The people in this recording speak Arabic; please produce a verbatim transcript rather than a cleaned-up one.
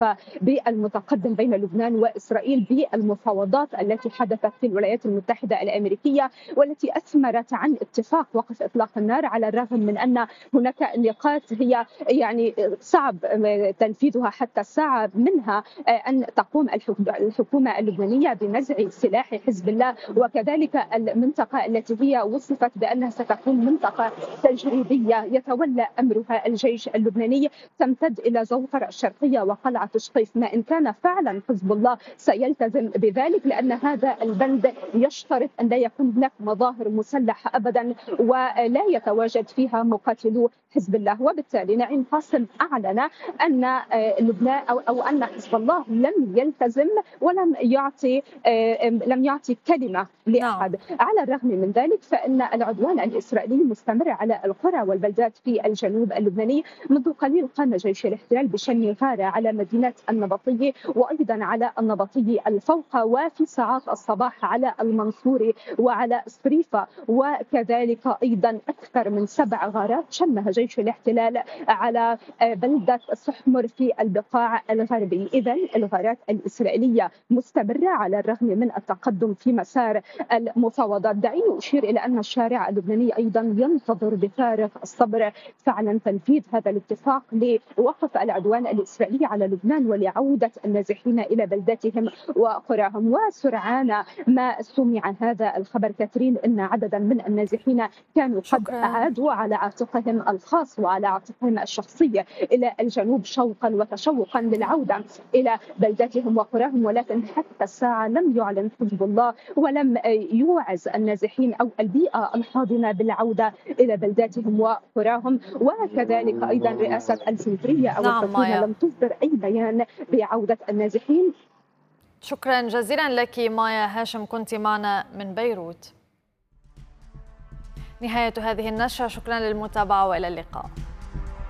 بالمتقدم بين لبنان وإسرائيل بالمفاوضات التي حدثت في الولايات المتحدة الأمريكية، والتي أثمرت عن اتفاق وقف إطلاق النار، على الرغم من أن هناك نقاط هي يعني صعب تنفيذها حتى الساعة، منها أن تقوم الحكومة اللبنانية بنزع سلاح حزب الله، وكذلك المنطقة التي هي وصفت بأنها ستكون منطقة تجريبية يتولى أمرها الجيش اللبناني، تمتد إلى زوفر الشرقية وقلعة شقيف، ما إن كان فعلا حزب الله سيلتزم بذلك، لأن هذا البند يشترط أن لا يكون هناك مظاهر مسلحة أبدا ولا يتواجد فيها مقاتلو حزب الله. وبالتالي نعيم قاسم أعلن أن لبنان أو, أو أن حزب الله لم يلتزم ولم يعطي لم يعطي كلمة لأحد. على الرغم من ذلك فإن العدوان الإسرائيلي مستمر على القرى والبلدات في الجنوب اللبناني. منذ قليل قام جيش الاحتلال بشن غارة على مدينة النبطية وأيضا على النبطية الفوقة، وفي ساعات الصباح على المنصوري وعلى صريفة، وكذلك أيضا أكثر من سبع غارات شنها جيش الاحتلال على بلدة سحمر في البقاع الغربي. إذن الغارات الإسرائيلية مستمرة على الرغم من التقدم في مسار المفاوضات. دعيني أشير إلى أن الشارع اللبناني أيضا ينتظر بفارغ الصبر فعلا تنفيذ هذا الاتفاق لوقف العدوان الإسرائيلي على لبنان ولعودة النازحين إلى بلداتهم وقراهم. وسرعان ما سمع هذا الخبر كاترين أن عددا من النازحين كانوا قد شكرا. عادوا على عاتقهم الخاص وعلى عاتقهم الشخصية إلى الجنوب شوقا وتشوقا للعودة إلى بلداتهم وقراهم، ولكن حتى الساعة لم يعلن حزب الله ولم يوعز النازحين أو البيئة الحاضنة بالعودة إلى بلداتهم وقراهم. وكذلك أيضا رئاسة السنترية أو نعم الحكومة مايا. لم تصدر أي بيان بعودة النازحين. شكرا جزيلا لك مايا هاشم، كنت معنا من بيروت. نهاية هذه النشرة، شكرا للمتابعة وإلى اللقاء.